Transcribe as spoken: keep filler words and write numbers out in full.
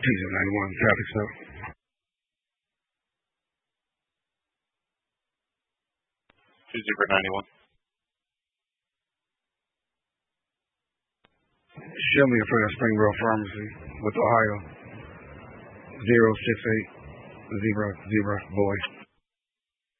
T Z ninety-one, traffic stop. two zero nine one. Show me in front of Springboro Pharmacy with Ohio. zero six eight zero zero, boy.